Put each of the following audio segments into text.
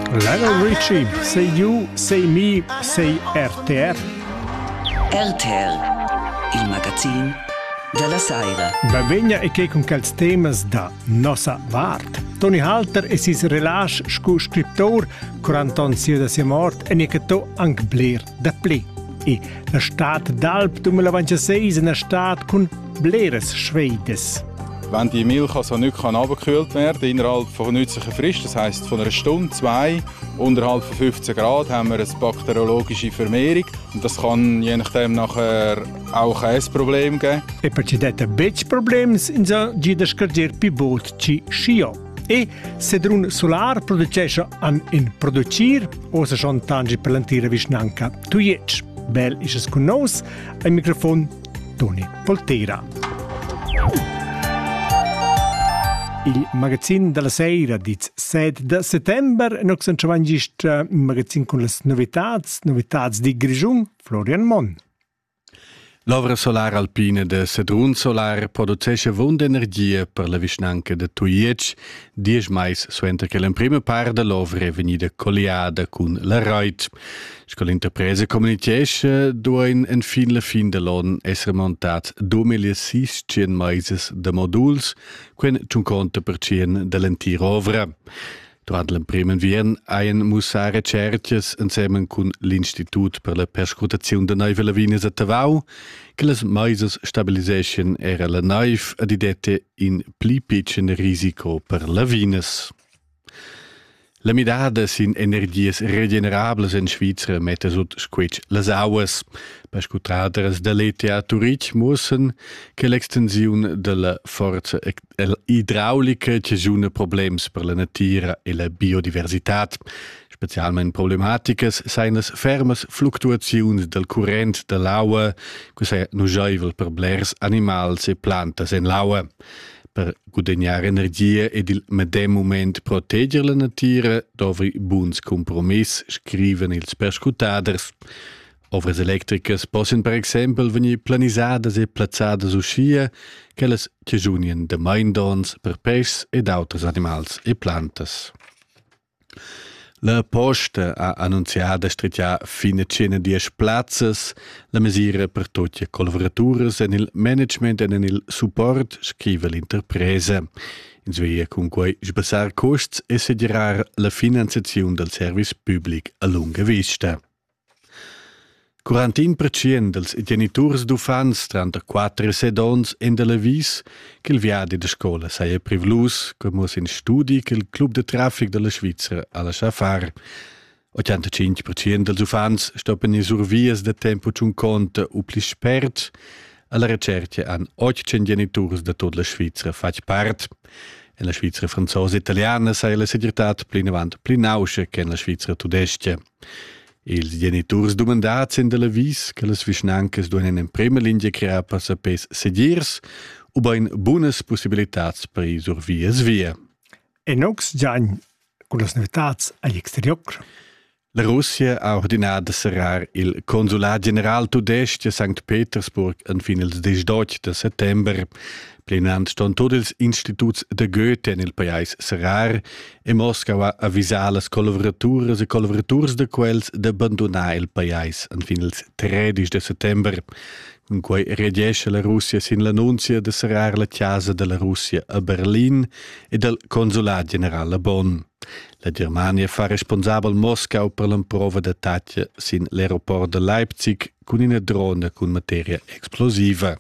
Lionel Richie, sei you, sei me, sei RTR. RTR, il magazin della Saira. Bavegna e che con quels temas da nossa vart. Tony Halter e sis relax scu scriptor, 40 anni sia da sia mort, e necato anche bler da ple. E la stat d'Alp 2026 è una stat con bleres schweides. Wenn die Milch also nicht abgekühlt werden kann, innerhalb von nützlicher Frist, das heisst von einer Stunde, 2, unterhalb von 15 Grad, haben wir eine bakteriologische Vermehrung. Und das kann je nachdem nachher auch ein Problem geben. E per ci dette bec problems in so gida scarger pi bot ci scio. E se drun solar producesce an in producir, o se schon tangi per l'antira visnanca. Tu jetsch, bel is es con nos, al microfon Tony Poltera. Il magazin della Saira di 7 settembre e noi siamo il magazin con le novità di Grigion, Florian Mon. L'ovra solar alpina de Sedrun Solar produce vunda energia per la visnanca de Tuiec, 10 mais suenter che la prima part de l'ovra è venuta colliada con la Reut. L'interpresa comunicazione duen en fin la fin de l'on essere montat 2600 maises de moduls, quen 50% de l'entira ovra. Durant la prima vien haien mussar recerches insieme con l'Institut per la perscrutazione de neuve lavines a Tavau, che las maises stabilisation era la neuve adidette in pli pitchen risico per lavines. La midada sin energies regenerables in Schweizer mette sut squetsch las auas. Per scutraders de l'ETA Turic mussen che l'extensione della forza idraulica ci giuna problems per la natura e la biodiversitat. Specialment problematiches seien las fermes fluctuazioni del current de l'aua, che sei nugeivel per blers animals e plantas en l'aua. Per guadagnare energia ed il medem moment proteggere la natura, dovri buns compromiss, scriven ils perscutaders. Ovres electricas possono per esempio venir planisadas e plazadas uscia, che las chiajunien de maindons per pes ed autres animals e plantas. La Posta ha annunziato stretchar fine cena 10 plazzas, la misura per tutte le collaboratures en il management e en il support, scrive l'interpresa. In svea con cui sbassar costs e sedirar la finanziazione del service pubblic a lunga vista. 41% dels genitors d'ufans tra 4 e 7 ans en de la vis che il viadi de scola saia privlus, come in studi che il club de traffic de la Svizzera ha lasciato fare. 85% dels ufans stoppen in survias de tempo ciun conta u pli spert. Alla ricerca han 800 genitors de tutta la Svizzera fac part. En la Svizzera franzosa e italiana saia la segretat plin avant plin auscia che en la Svizzera tudestia. Els genitors domandats in de la vis che las visnancas duenen in prima linea crear per sapers sedirs u bain buonas possibilitats per i survias via. E nox gian con las novitats all'exterior. La Russia ha ordinato serrar il Consulat General Tudest a St. Petersburg en fin il 18 de settembre. Plenant ston tots els instituts de Goethe en il país serrar e Moscou ha avvisat les collaboratures e collaborators de quels d'abbandonar il país en fin il 13 de settembre. Con cui reagisce la Russia sin l'annunzia de serrar la chiesa de la Russia a Berlin e del Consulat General a Bonn. La Germania fa responsabel Moscou per l'improva d'attacca sin l'aeroport de Leipzig con una drona con materia explosiva.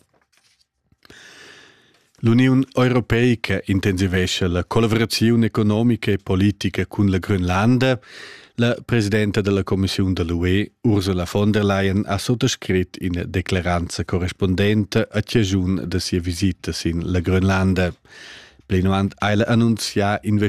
L'Unione Europea intensivesce la collaborazione economica e politica con la Groenlanda. La Presidente della Commissione dell'UE, Ursula von der Leyen, ha sottoscritto in declaranza corrispondente a ciascun de sia visita in la Groenlanda. Plenuant eile annunzia